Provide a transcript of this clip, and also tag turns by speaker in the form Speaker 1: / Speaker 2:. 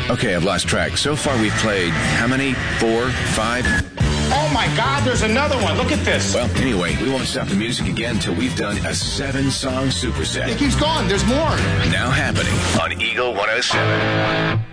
Speaker 1: Okay, I've lost track. So far we've played how many? 4, 5?
Speaker 2: Oh my God, there's another one. Look at this.
Speaker 1: Well, anyway, we won't stop the music again until we've done a 7-song superset.
Speaker 2: It keeps going. There's more.
Speaker 1: Now happening on Eagle 107.